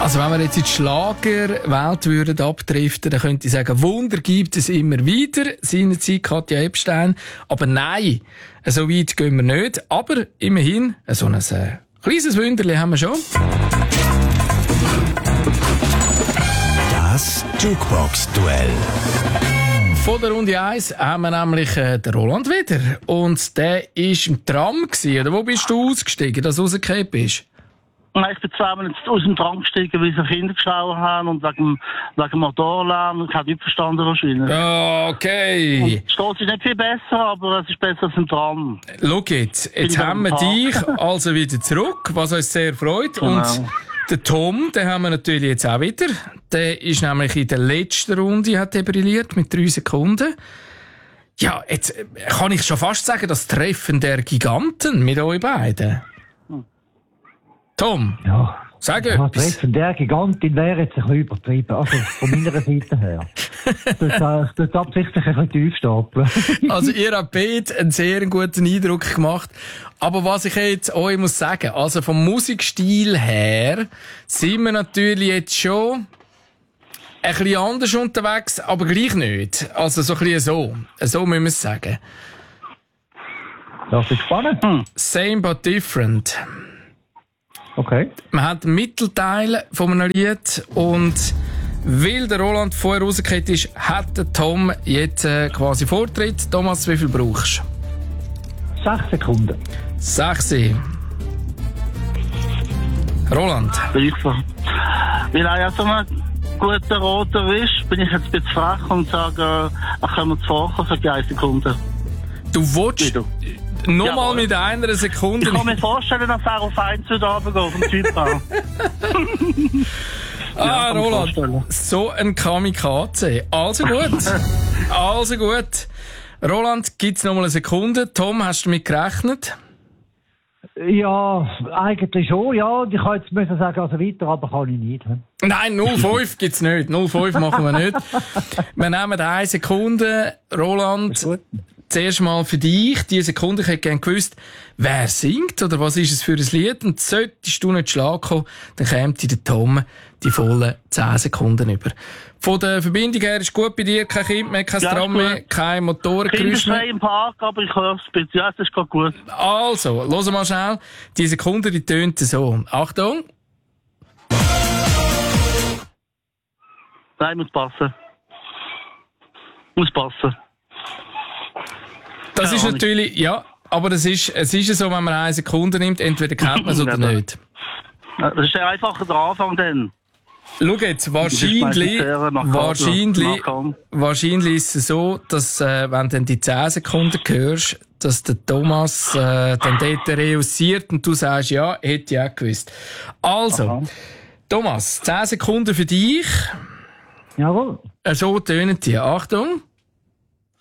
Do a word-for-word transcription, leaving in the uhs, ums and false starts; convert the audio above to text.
Also wenn wir jetzt in die Schlagerwelt würden abdriften, dann könnte ich sagen, Wunder gibt es immer wieder. Seinerzeit Katja Epstein. Aber nein, so weit gehen wir nicht. Aber immerhin, so ein äh, kleines Wunderli haben wir schon. Das Jukebox-Duell. Von der Runde eins haben wir nämlich äh, den Roland wieder. Und der war im Tram gewesen. Oder wo bist du ausgestiegen, dass du rausgefallen bist? Nein, ich bin zwei Minuten aus dem Tram gestiegen, weil sie Kinder geschaut haben und wegen, wegen dem Motorlärm. Ich habe nicht verstanden wahrscheinlich. Okay. Und die Stoß ist nicht viel besser, aber es ist besser als im Tram. Schau jetzt, jetzt haben wir dich also wieder zurück, was uns sehr freut. Genau. Und den Tom, den haben wir natürlich jetzt auch wieder. Der ist nämlich in der letzten Runde, hat er brilliert, mit drei Sekunden. Ja, jetzt kann ich schon fast sagen, das Treffen der Giganten mit euch beiden. Tom, ja. Sag ja, etwas. Treffen der Gigantin wäre jetzt ein bisschen übertrieben. Also von meiner Seite her. Das tut absichtlich ein bisschen tief stapeln. Also ihr habt beide einen sehr guten Eindruck gemacht. Aber was ich jetzt euch muss sagen, also vom Musikstil her sind wir natürlich jetzt schon ein bisschen anders unterwegs, aber gleich nicht. Also so ein bisschen so. So müssen wir es sagen. Das ist spannend. Hm. Same but different. Okay. Man hat einen Mittelteil von einem Lied und weil der Roland vorher rausgekehrt ist, hat der Tom jetzt äh, quasi Vortritt. Thomas, wie viel brauchst du? Sechs Sekunden. Sechs. Roland. Ich so. Weil er ja so ein guter Roter ist, bin ich jetzt ein bisschen frech und sage, ach, können wir zuvor sagen, eine Sekunde. Du willst nochmal ja, mit einer Sekunde... Ich kann mir vorstellen, dass er auf eins heute Abend geht, vom Typ an. Ah, ja, Roland, so ein Kamikaze. Also gut. Also gut. Roland, gibt's noch mal eine Sekunde. Tom, hast du damit gerechnet? Ja, eigentlich schon, ja. Ich kann jetzt müssen sagen, also weiter, aber kann ich nicht. He? Nein, null Komma fünf gibt's nicht. null Komma fünf machen wir nicht. Wir nehmen eine Sekunde. Roland, zuerst mal für dich. Diese Sekunde, ich hätte gerne gewusst, wer singt oder was ist es für ein Lied. Und solltest du nicht Schlag kommen, dann käme dir der Tom die vollen zehn Sekunden über. Von der Verbindung her ist gut bei dir, kein Kind mehr, kein ja, Tram mehr, kein Motorengeräusch mehr. Im Park, aber ich höre es bitte. Ja, das ist gerade gut. Also, hören wir mal schnell. Die Sekunde, die tönt so. Achtung. Nein, muss passen. Muss passen. Das ja, ist natürlich, ja, aber das ist, es ist so, wenn man eine Sekunde nimmt, entweder kennt man es oder nicht. Das ist ja einfach der Anfang dann. Schau jetzt, wahrscheinlich, wahrscheinlich, wahrscheinlich ist es so, dass, äh, wenn du dann die zehn Sekunden hörst, dass der Thomas, äh, dann dort reüssiert und du sagst, ja, hätte ich auch gewusst. Also, aha. Thomas, zehn Sekunden für dich. Jawohl. So tönen die. Achtung.